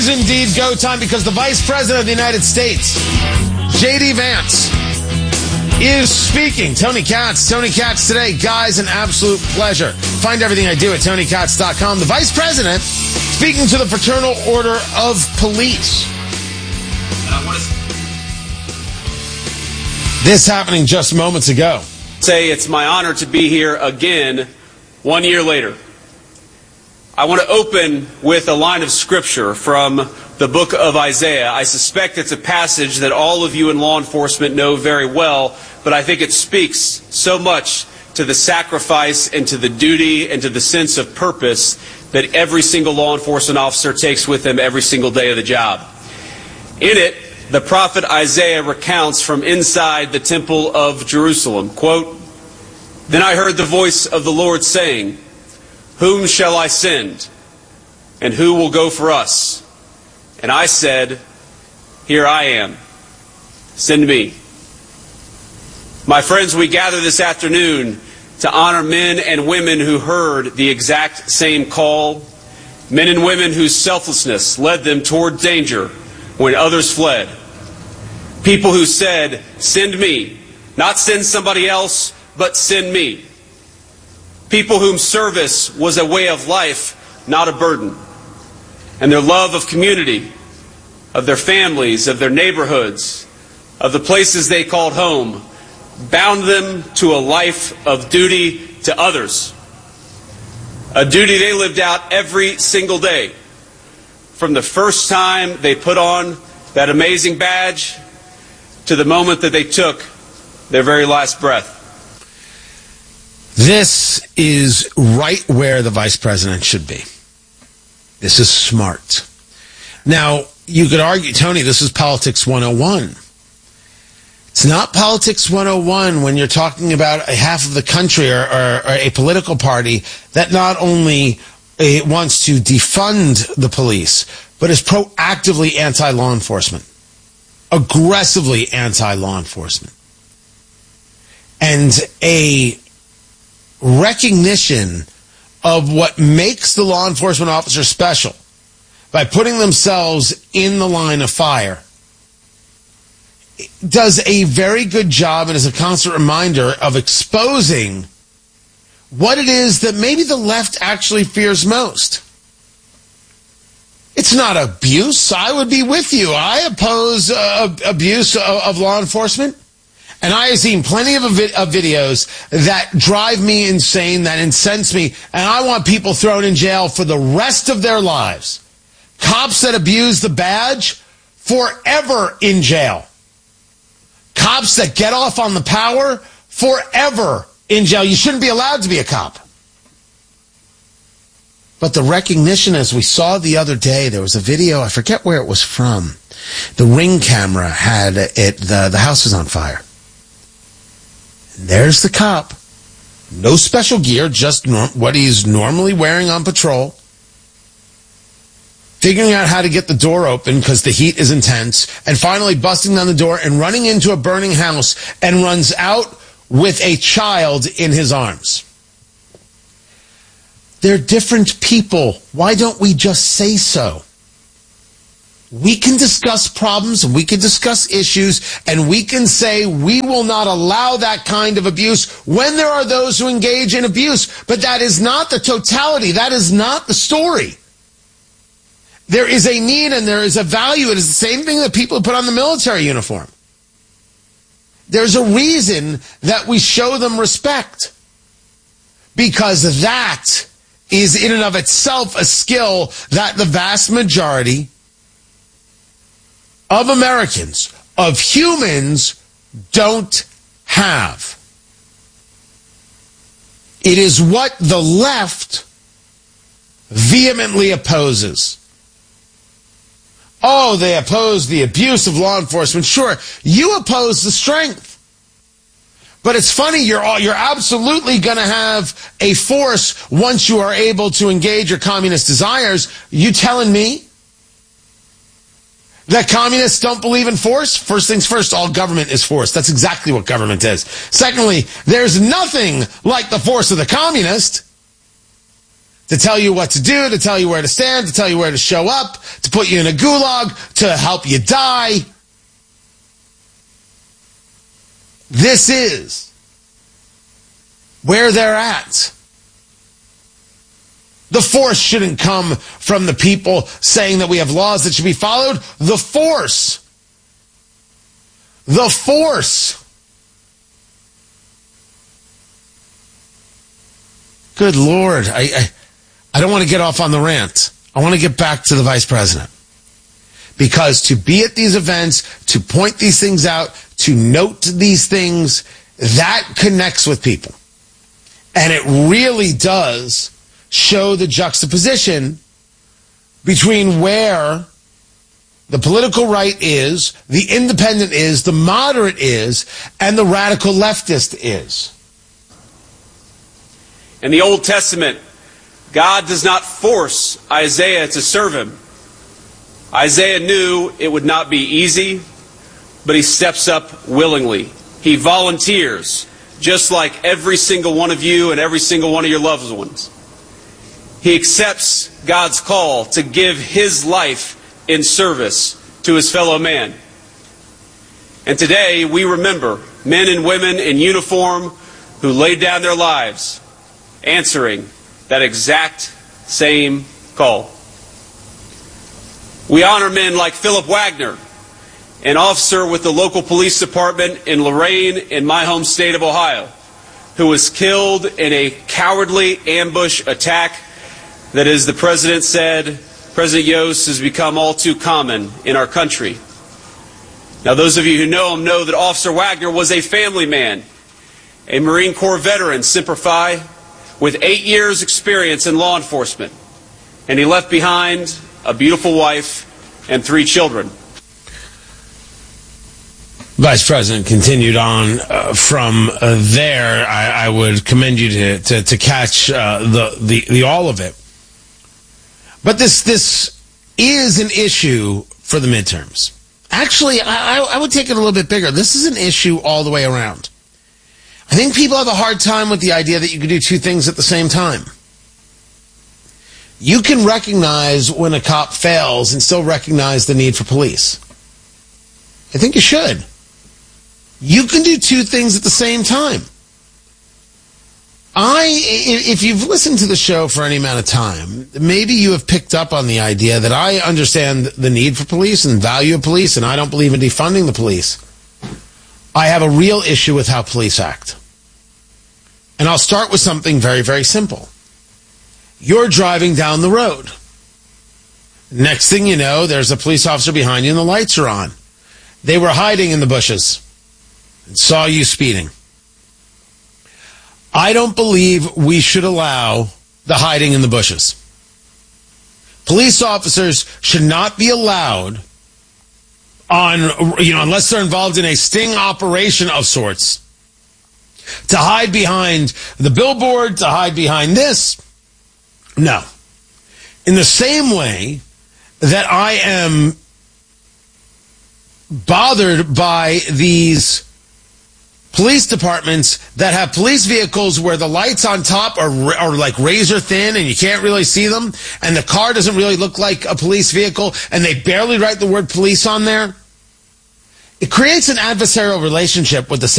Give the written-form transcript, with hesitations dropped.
It is indeed go time because the Vice President of the United States, J.D. Vance, is speaking. Tony Katz today. Guys, an absolute pleasure. Find everything I do at TonyKatz.com. The Vice President speaking to the Fraternal Order of Police. This happening just moments ago. It's my honor to be here again 1 year later. I want to open with a line of scripture from the book of Isaiah. I suspect it's a passage that all of you in law enforcement know very well, but I think it speaks so much to the sacrifice and to the duty and to the sense of purpose that every single law enforcement officer takes with them every single day of the job. In it, the prophet Isaiah recounts from inside the temple of Jerusalem, quote, "Then I heard the voice of the Lord saying, 'Whom shall I send? And who will go for us?' And I said, 'Here I am. Send me.'" My friends, we gather this afternoon to honor men and women who heard the exact same call, men and women whose selflessness led them toward danger when others fled. People who said, "Send me," not send somebody else, but send me. People whom service was a way of life, not a burden. And their love of community, of their families, of their neighborhoods, of the places they called home, bound them to a life of duty to others. A duty they lived out every single day, from the first time they put on that amazing badge to the moment that they took their very last breath. This is right where the Vice President should be. This is smart. Now, you could argue, Tony, this is politics 101. It's not politics 101 when you're talking about a half of the country or a political party that not only wants to defund the police, but is proactively anti-law enforcement, aggressively anti-law enforcement. And a recognition of what makes the law enforcement officer special by putting themselves in the line of fire does a very good job and is a constant reminder of exposing what it is that maybe the left actually fears most. It's not abuse. I would be with you. I oppose abuse of law enforcement. And I have seen plenty of videos that drive me insane, that incense me, and I want people thrown in jail for the rest of their lives. Cops that abuse the badge, forever in jail. Cops that get off on the power, forever in jail. You shouldn't be allowed to be a cop. But the recognition, as we saw the other day, there was a video, I forget where it was from. The Ring camera had it, the house was on fire. There's the cop. No special gear, just what he's normally wearing on patrol. Figuring out how to get the door open because the heat is intense, and finally busting down the door and running into a burning house and runs out with a child in his arms. They're different people. Why don't we just say so? We can discuss problems, and we can discuss issues, and we can say we will not allow that kind of abuse when there are those who engage in abuse. But that is not the totality. That is not the story. There is a need and there is a value. It is the same thing that people put on the military uniform. There's a reason that we show them respect. Because that is in and of itself a skill that the vast majority of Americans, of humans, don't have. It is what the left vehemently opposes. Oh, they oppose the abuse of law enforcement. Sure, you oppose the strength. But it's funny, you're absolutely going to have a force once you are able to engage your communist desires. You telling me that communists don't believe in force? First things first, all government is force. That's exactly what government is. Secondly, there's nothing like the force of the communist. to tell you what to do, to tell you where to stand, to tell you where to show up, to put you in a gulag, to help you die. This is where they're at. The force shouldn't come from the people saying that we have laws that should be followed. The force. Good Lord. I don't want to get off on the rant. I want to get back to the vice president. Because to be at these events, to point these things out, to note these things, that connects with people. And it really does show the juxtaposition between where the political right is, the independent is, the moderate is, and the radical leftist is. In the Old Testament, God does not force Isaiah to serve him. Isaiah knew it would not be easy, but he steps up willingly. He volunteers, just like every single one of you and every single one of your loved ones. He accepts God's call to give his life in service to his fellow man. And today we remember men and women in uniform who laid down their lives answering that exact same call. We honor men like Philip Wagner, an officer with the local police department in Lorain in my home state of Ohio, who was killed in a cowardly ambush attack that, as the president said, President Yost, has become all too common in our country. Now, those of you who know him know that Officer Wagner was a family man, a Marine Corps veteran, Semper Fi, with 8 years' experience in law enforcement. And he left behind a beautiful wife and 3 children. Vice President continued on from there. I would commend you to catch the all of it. But this is an issue for the midterms. Actually, I would take it a little bit bigger. This is an issue all the way around. I think people have a hard time with the idea that you can do 2 things at the same time. You can recognize when a cop fails and still recognize the need for police. I think you should. You can do 2 things at the same time. If you've listened to the show for any amount of time, maybe you have picked up on the idea that I understand the need for police and value of police, and I don't believe in defunding the police. I have a real issue with how police act. And I'll start with something very, very simple. You're driving down the road. Next thing you know, there's a police officer behind you and the lights are on. They were hiding in the bushes and saw you speeding. I don't believe we should allow the hiding in the bushes. Police officers should not be allowed unless they're involved in a sting operation of sorts, to hide behind the billboard, to hide behind this. No. In the same way that I am bothered by these police departments that have police vehicles where the lights on top are like razor thin and you can't really see them, and the car doesn't really look like a police vehicle, and they barely write the word police on there. It creates an adversarial relationship with the